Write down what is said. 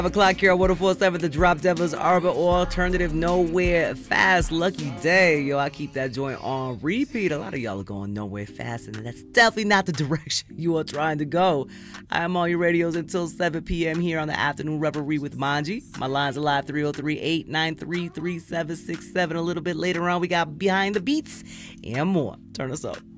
5 o'clock here on 104.7 The Drop Devils Arbor Alternative Nowhere Fast. Lucky day. Yo, I keep that joint on repeat. A lot of y'all are going nowhere fast, and that's definitely not the direction you are trying to go. I am on your radios until 7 p.m. here on the Afternoon Revelry with Manji. My lines are live 303-893-3767. A little bit later on, we got Behind the Beats and more. Turn us up.